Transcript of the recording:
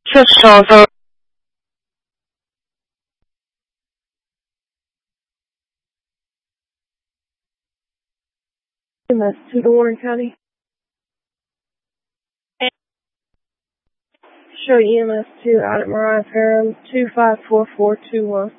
6 EMS2 to Warren County. Show EMS2 out at Mariah Ferrum 254421.